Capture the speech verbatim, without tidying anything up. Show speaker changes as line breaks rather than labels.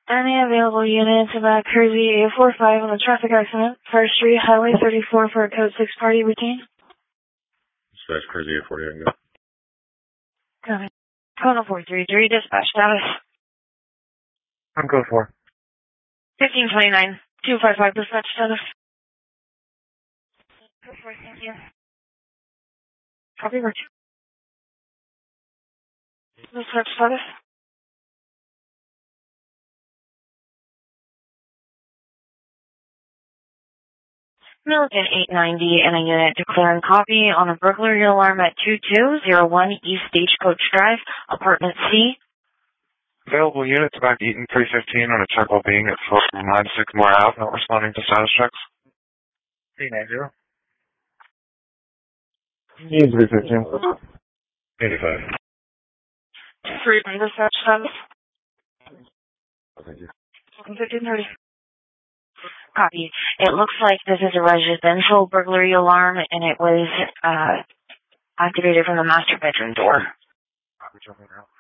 Any available units about Cruzy eight four five on the traffic accident, First Street, Highway thirty-four for a code six party routine.
Dispatch Cruzy eight forty, I can go.
Copy. Code four three three, dispatch status.
I'm code four.
fifteen twenty-nine, two five five, dispatch status. Code four, thank you. Copy, Rich. Dispatch status. Milligan eight ninety and a unit declaring copy on a burglary alarm at two two zero one East Stagecoach Drive, Apartment C.
Available units about Eaton three fifteen on a checkable being at four nine six Moore Ave, not responding to status checks. three ninety. Eaton three fifteen.
eighty-five.
Three dispatch status.
Thank you.
fifteen thirty. Copy. It looks like this is a residential burglary alarm, and it was uh, activated from the master bedroom door.
Copy, jumping out.